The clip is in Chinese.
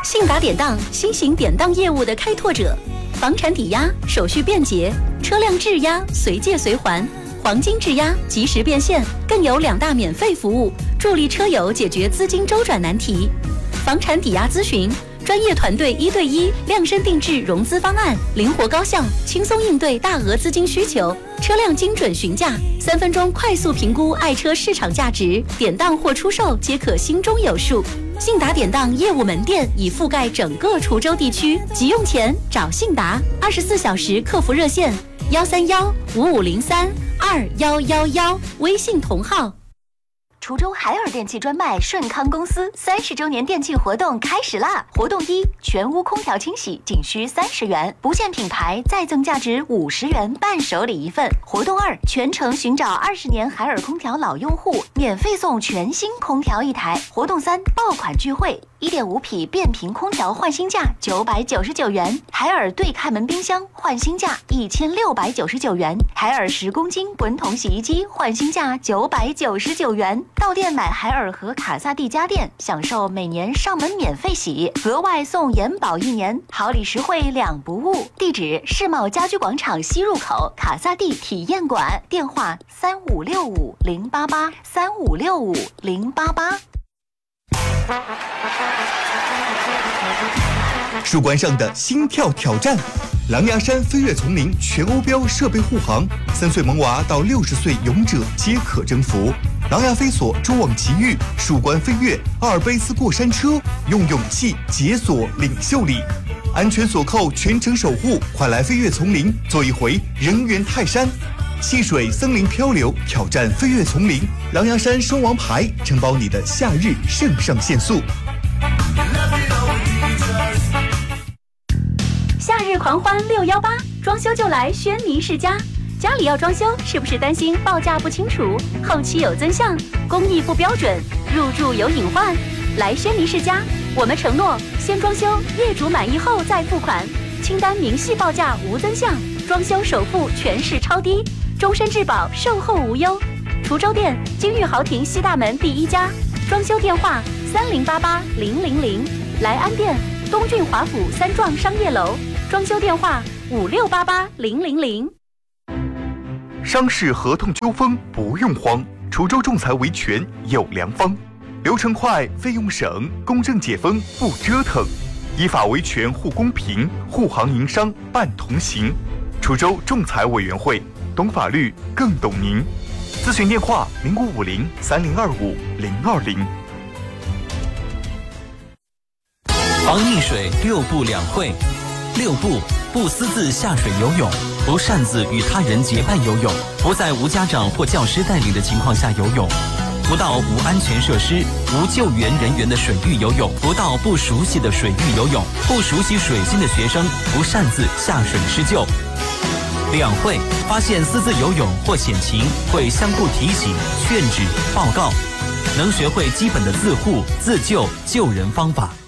信达典当，新型典当业务的开拓者，房产抵押手续便捷，车辆质押随借随还，黄金质押及时变现，更有2大免费服务，助力车友解决资金周转难题。房产抵押咨询，专业团队1对1量身定制融资方案，灵活高效，轻松应对大额资金需求。车辆精准询价，3分钟快速评估爱车市场价值，典当或出售皆可心中有数。信达典当业务门店已覆盖整个滁州地区，急用钱找信达，24小时客服热线131-5503-2111，微信同号。滁州海尔电器专卖顺康公司30周年电器活动开始啦！活动1，全屋空调清洗仅需30元，不限品牌再赠价值50元伴手礼1份。活动2，全程寻找20年海尔空调老用户，免费送全新空调1台。活动3，爆款聚会，1.5匹变频空调换新价999元，海尔对开门冰箱换新价1699元，海尔10公斤滚筒洗衣机换新价999元。到店买海尔和卡萨帝家电，享受每年上门免费洗，额外送延保1年，好礼实惠2不误。地址：世贸家居广场西入口卡萨帝体验馆，电话3565-088，3565-088。 树冠上的心跳挑战，狼牙山飞跃丛林全欧标设备护航，3岁萌娃到60岁勇者皆可征服。狼牙飞索蛛网奇遇，树冠飞跃，阿尔卑斯过山车，用勇气解锁领袖力，安全锁扣全程守护，快来飞跃丛林做一回人猿泰山，戏水森林漂流，挑战飞跃丛林，狼牙山双王牌承包你的夏日肾上腺素。 夏日狂欢618，装修就来轩尼世家。家里要装修，是不是担心报价不清楚，后期有增项，工艺不标准，入住有隐患？来轩尼世家，我们承诺先装修，业主满意后再付款，清单明细报价无增项，装修首付全是超低，终身质保，售后无忧。滁州店金玉豪庭西大门第1家，装修电话3088-000，来安店东郡华府3幢商业楼，装修电话5688-000。 商事合同纠纷不用慌，滁州仲裁维权有良方，流程快，费用省，公正解封不折腾，依法维权护公平，护行营商办同行。滁州仲裁委员会，懂法律更懂您。咨询电话0550-3025-020。 防溺水6不2会：6不：不私自下水游泳，不擅自与他人结伴游泳，不在无家长或教师带领的情况下游泳，不到无安全设施、无救援人员的水域游泳，不到不熟悉的水域游泳，不熟悉水性的学生不擅自下水施救。2会：发现私自游泳或险情，会相互提醒、劝止、报告，能学会基本的自护、自救、救人方法。